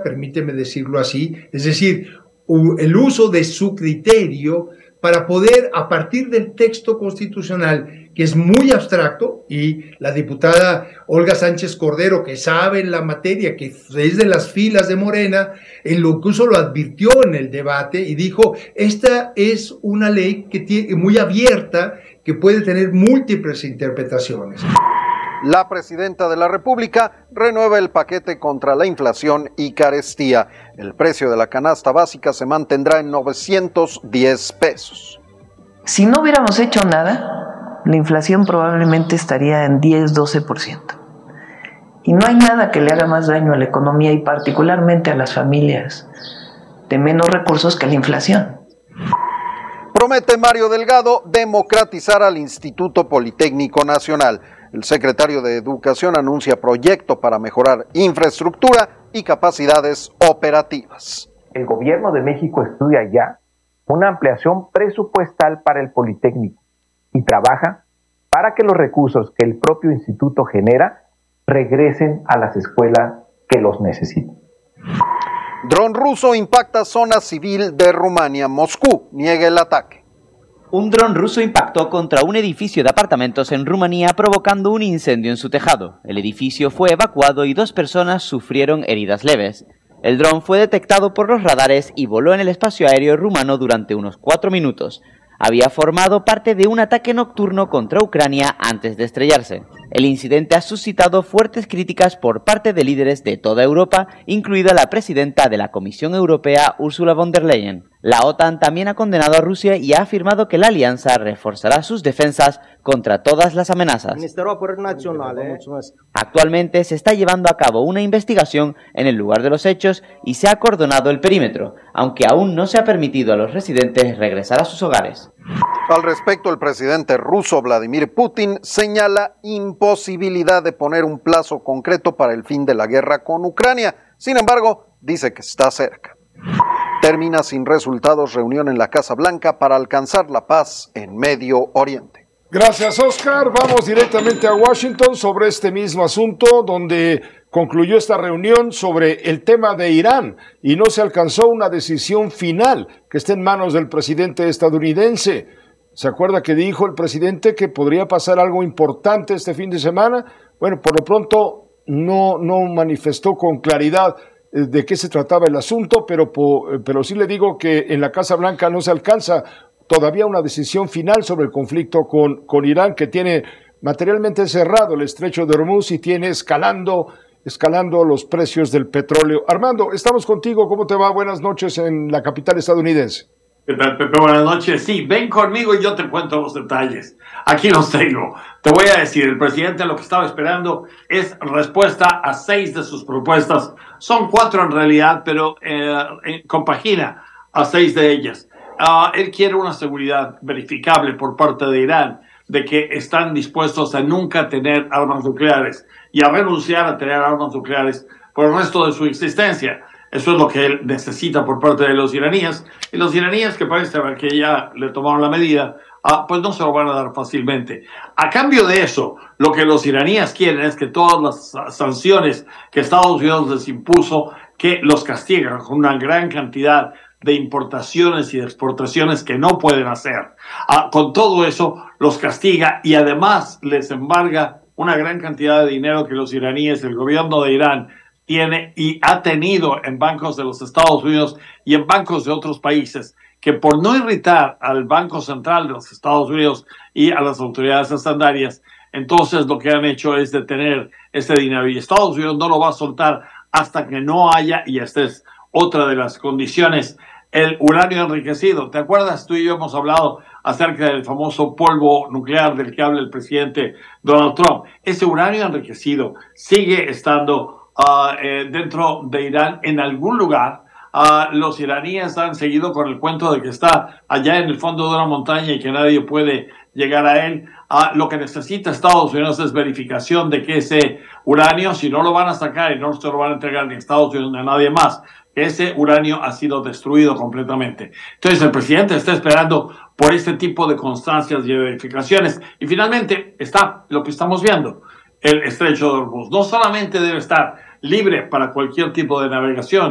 política, permíteme decirlo así, es decir, el uso de su criterio para poder, a partir del texto constitucional, que es muy abstracto, y la diputada Olga Sánchez Cordero, que sabe en la materia, que es de las filas de Morena, incluso lo advirtió en el debate y dijo, esta es una ley que tiene, muy abierta, que puede tener múltiples interpretaciones. La presidenta de la República renueva el paquete contra la inflación y carestía. El precio de la canasta básica se mantendrá en 910 pesos. Si no hubiéramos hecho nada, la inflación probablemente estaría en 10-12%. Y no hay nada que le haga más daño a la economía y particularmente a las familias de menos recursos que la inflación. Promete Mario Delgado democratizar al Instituto Politécnico Nacional. El secretario de Educación anuncia proyecto para mejorar infraestructura y capacidades operativas. El gobierno de México estudia ya una ampliación presupuestal para el Politécnico y trabaja para que los recursos que el propio instituto genera regresen a las escuelas que los necesitan. Dron ruso impacta zona civil de Rumania. Moscú niega el ataque. Un dron ruso impactó contra un edificio de apartamentos en Rumanía, provocando un incendio en su tejado. El edificio fue evacuado y 2 personas sufrieron heridas leves. El dron fue detectado por los radares y voló en el espacio aéreo rumano durante unos 4 minutos. Había formado parte de un ataque nocturno contra Ucrania antes de estrellarse. El incidente ha suscitado fuertes críticas por parte de líderes de toda Europa, incluida la presidenta de la Comisión Europea, Ursula von der Leyen. La OTAN también ha condenado a Rusia y ha afirmado que la alianza reforzará sus defensas contra todas las amenazas. Actualmente se está llevando a cabo una investigación en el lugar de los hechos y se ha acordonado el perímetro, aunque aún no se ha permitido a los residentes regresar a sus hogares. Al respecto, el presidente ruso Vladimir Putin señala imposibilidad de poner un plazo concreto para el fin de la guerra con Ucrania. Sin embargo, dice que está cerca. Termina sin resultados reunión en la Casa Blanca para alcanzar la paz en Medio Oriente. Gracias, Oscar. Vamos directamente a Washington sobre este mismo asunto, donde concluyó esta reunión sobre el tema de Irán y no se alcanzó una decisión final que esté en manos del presidente estadounidense. ¿Se acuerda que dijo el presidente que podría pasar algo importante este fin de semana? Bueno, por lo pronto no manifestó con claridad de qué se trataba el asunto, pero sí le digo que en la Casa Blanca no se alcanza todavía una decisión final sobre el conflicto con Irán, que tiene materialmente cerrado el estrecho de Hormuz y tiene escalando los precios del petróleo. Armando, estamos contigo. ¿Cómo te va? Buenas noches en la capital estadounidense. ¿Qué tal, Pepe? Buenas noches. Sí, ven conmigo y yo te cuento los detalles. Aquí los tengo. Te voy a decir, el presidente lo que estaba esperando es respuesta a 6 de sus propuestas. Son 4 en realidad, pero compagina a 6 de ellas. Él quiere una seguridad verificable por parte de Irán de que están dispuestos a nunca tener armas nucleares y a renunciar a tener armas nucleares por el resto de su existencia. Eso es lo que él necesita por parte de los iraníes. Y los iraníes, que parece que ya le tomaron la medida, pues no se lo van a dar fácilmente. A cambio de eso, lo que los iraníes quieren es que todas las sanciones que Estados Unidos les impuso, que los castigan con una gran cantidad de importaciones y de exportaciones que no pueden hacer. Con todo eso, los castiga y además les embarga una gran cantidad de dinero que los iraníes, el gobierno de Irán, tiene y ha tenido en bancos de los Estados Unidos y en bancos de otros países, que por no irritar al Banco Central de los Estados Unidos y a las autoridades estandarias, entonces lo que han hecho es detener ese dinero y Estados Unidos no lo va a soltar hasta que no haya, y esta es otra de las condiciones, el uranio enriquecido. ¿Te acuerdas? Tú y yo hemos hablado acerca del famoso polvo nuclear del que habla el presidente Donald Trump. Ese uranio enriquecido sigue estando dentro de Irán en algún lugar. Los iraníes han seguido con el cuento de que está allá en el fondo de una montaña y que nadie puede llegar a él. Lo que necesita Estados Unidos es verificación de que ese uranio, si no lo van a sacar y no se lo van a entregar ni a Estados Unidos ni a nadie más, ese uranio ha sido destruido completamente. Entonces el presidente está esperando por este tipo de constancias y verificaciones. Y finalmente está lo que estamos viendo. El estrecho de Hormuz no solamente debe estar libre para cualquier tipo de navegación,